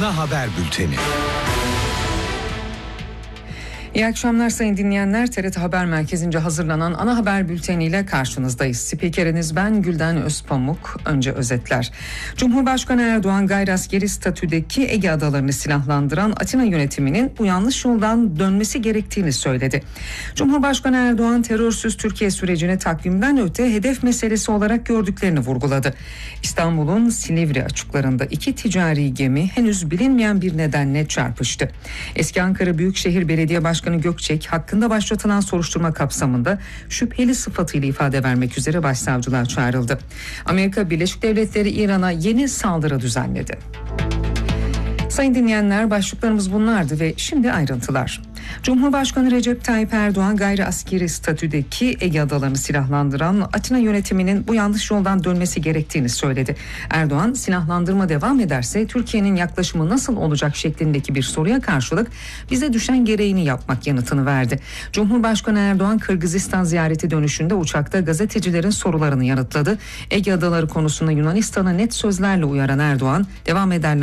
Ana haber bülteni. İyi akşamlar sayın dinleyenler. TRT Haber Merkezi'nce hazırlanan ana haber bülteniyle karşınızdayız. Spikeriniz ben Gülden Özpamuk. Önce özetler. Cumhurbaşkanı Erdoğan gayri askeri statüdeki Ege Adalarını silahlandıran Atina yönetiminin bu yanlış yoldan dönmesi gerektiğini söyledi. Cumhurbaşkanı Erdoğan terörsüz Türkiye sürecini takvimden öte hedef meselesi olarak gördüklerini vurguladı. İstanbul'un Silivri açıklarında 2 ticari gemi henüz bilinmeyen bir nedenle çarpıştı. Eski Ankara Büyükşehir Belediye Başkanı Gökçek hakkında başlatılan soruşturma kapsamında şüpheli sıfatıyla ifade vermek üzere başsavcılığa çağrıldı. Amerika Birleşik Devletleri İran'a yeni saldırı düzenledi. Sayın dinleyenler, başlıklarımız bunlardı ve şimdi ayrıntılar. Cumhurbaşkanı Recep Tayyip Erdoğan gayri askeri statüdeki Ege Adalarını silahlandıran Atina yönetiminin bu yanlış yoldan dönmesi gerektiğini söyledi. Erdoğan, silahlandırma devam ederse Türkiye'nin yaklaşımı nasıl olacak şeklindeki bir soruya karşılık bize düşen gereğini yapmak yanıtını verdi. Cumhurbaşkanı Erdoğan Kırgızistan ziyareti dönüşünde uçakta gazetecilerin sorularını yanıtladı. Ege Adaları konusunda Yunanistan'a net sözlerle uyaran Erdoğan, devam ederler